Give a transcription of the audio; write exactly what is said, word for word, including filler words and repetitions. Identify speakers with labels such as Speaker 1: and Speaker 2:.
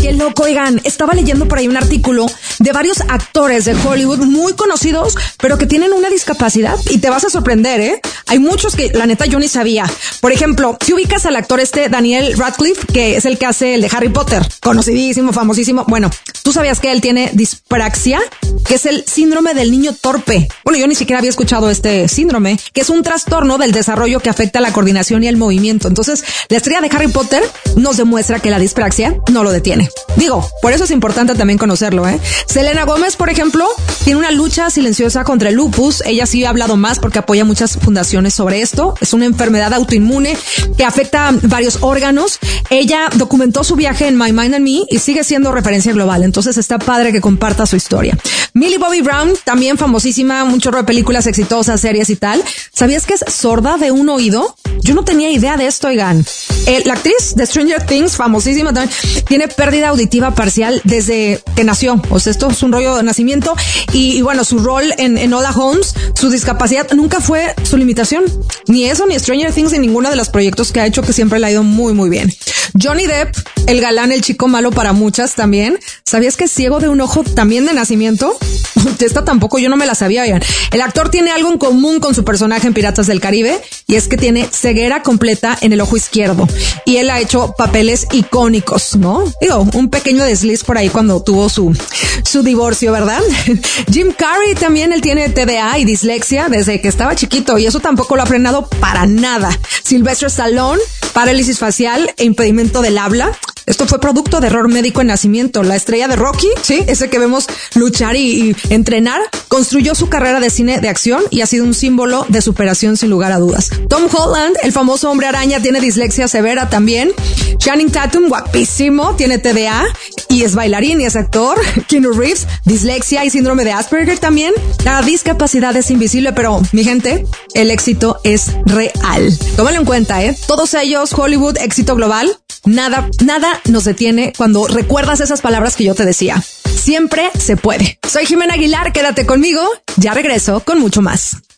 Speaker 1: Qué loco, oigan, estaba leyendo por ahí un artículo de varios actores de Hollywood muy conocidos, pero que tienen una discapacidad y te vas a sorprender, ¿eh? Hay muchos que la neta yo ni sabía. Por ejemplo, si ubicas al actor este Daniel Radcliffe, que es el que hace el de Harry Potter, conocidísimo, famosísimo. Bueno, ¿tú sabías que él tiene dispraxia? Que es el síndrome del niño torpe. Bueno, yo ni siquiera había escuchado este síndrome, que es un trastorno del desarrollo que afecta la coordinación y el movimiento. Entonces, la estrella de Harry Potter nos demuestra que la dispraxia no lo detiene. Digo, por eso es importante también conocerlo, ¿eh? Selena Gómez, por ejemplo, tiene una lucha silenciosa contra el lupus. Ella sí ha hablado más porque apoya muchas fundaciones sobre esto. Es una enfermedad autoinmune que afecta varios órganos. Ella documentó su viaje en My Mind and Me y sigue siendo referencia global. Entonces está padre que comparta su historia. Millie Bobby Brown, también famosísima, un chorro de películas exitosas, series y tal. ¿Sabías que es sorda de un oído? Yo no tenía idea de esto, oigan. Eh, la actriz de Stranger Things, famosísima también, tiene pérdida auditiva parcial desde que nació. O sea, esto es un rollo de nacimiento. Y, y bueno, su rol en Enola Holmes, su discapacidad nunca fue su limitación. Ni eso, ni Stranger Things, ni ninguno de los proyectos que ha hecho, que siempre le ha ido muy, muy bien. Johnny Depp, el galán, el chico malo para muchas también. ¿Sabías que es ciego de un ojo también de nacimiento? Esta tampoco, yo no me la sabía, oigan. El actor tiene algo en común con su personaje en Piratas del Caribe, y es que tiene ceguera completa en el ojo izquierdo. Y él ha hecho papeles icónicos, ¿no? Digo, un pequeño desliz por ahí cuando tuvo su, su divorcio, ¿verdad? Jim Carrey también, él tiene T D A y dislexia desde que estaba chiquito, y eso tampoco lo ha frenado para nada. Sylvester Stallone, parálisis facial e impedimento del habla. Esto fue producto de error médico en nacimiento. La estrella de Rocky, sí, ese que vemos luchar y, y entrenar, construyó su carrera de cine de acción y ha sido un símbolo de superación sin lugar a dudas. Tom Holland, el famoso hombre araña, tiene dislexia severa también. Channing Tatum, guapísimo, tiene T D A y es bailarín y es actor. Keanu Reeves, dislexia y síndrome de Asperger también. La discapacidad es invisible, pero mi gente, el éxito es real. Tómalo en cuenta, ¿eh? Todos ellos, Hollywood, éxito global. Nada, nada nos detiene cuando recuerdas esas palabras que yo te decía. Siempre se puede. Soy Jimena Aguilar, quédate conmigo. Ya regreso con mucho más.